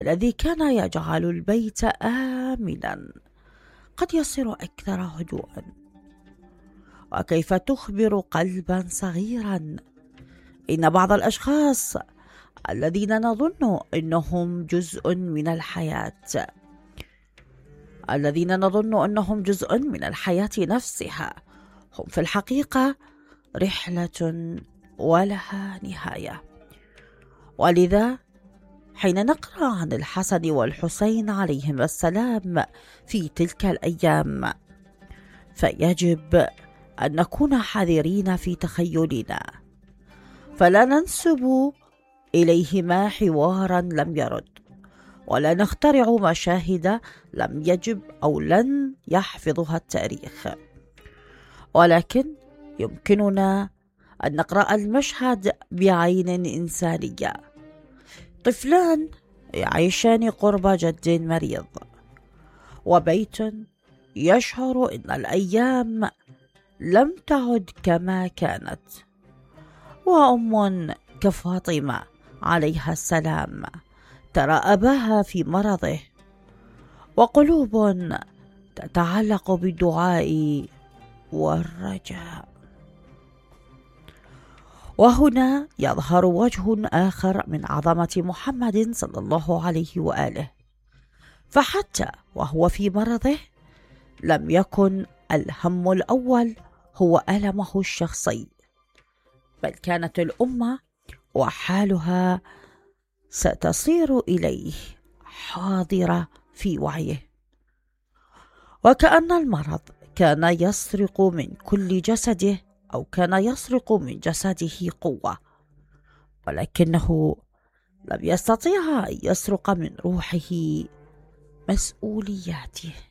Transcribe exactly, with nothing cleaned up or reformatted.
الذي كان يجعل البيت آمنا قد يصير أكثر هدوءا. وكيف تخبر قلبا صغيرا إن بعض الأشخاص الذين نظن أنهم جزء من الحياة الذين نظن أنهم جزء من الحياة نفسها هم في الحقيقة رحلة ولها نهاية. ولذا حين نقرأ عن الحسن والحسين عليهما السلام في تلك الأيام فيجب أن نكون حذرين في تخيلنا، فلا ننسب إليهما حوارا لم يرد، ولا نخترع مشاهد لم يجب أو لن يحفظها التاريخ، ولكن يمكننا أن نقرأ المشهد بعين إنسانية. طفلان يعيشان قرب جد مريض، وبيت يشعر أن الأيام لم تعد كما كانت، وأم كفاطمة عليها السلام ترى أباها في مرضه، وقلوب تتعلق بالدعاء والرجاء. وهنا يظهر وجه آخر من عظمة محمد صلى الله عليه وآله، فحتى وهو في مرضه لم يكن الهم الأول هو ألمه الشخصي، بل كانت الأمة وحالها ستصير إليه حاضرة في وعيه. وكأن المرض كان يسرق من كل جسده، أو كان يسرق من جسده قوة، ولكنه لم يستطيع أن يسرق من روحه مسؤولياته.